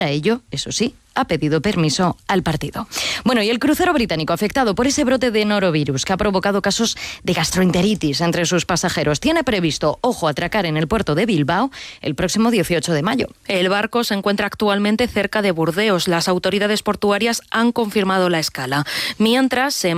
Para ello, eso sí, ha pedido permiso al partido. Bueno, y el crucero británico afectado por ese brote de norovirus que ha provocado casos de gastroenteritis entre sus pasajeros tiene previsto, ojo, atracar en el puerto de Bilbao el próximo 18 de mayo. El barco se encuentra actualmente cerca de Burdeos. Las autoridades portuarias han confirmado la escala. Mientras se